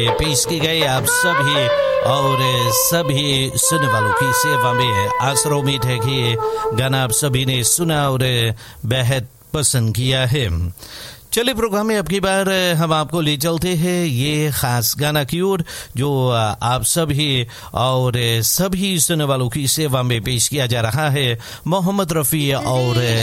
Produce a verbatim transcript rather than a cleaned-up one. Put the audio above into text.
पेश की गई आप सभी और सभी सुनने वालों की सेवा में। आशा उम्मीद है कि ये गाना आप सभी ने सुना और बेहद पसंद किया है। चलिए प्रोग्राम में अब की बार हम आपको ले चलते हैं ये खास गाना की ओर जो आप सभी और सभी सुनने वालों की सेवा में पेश किया जा रहा है। मोहम्मद रफ़ी और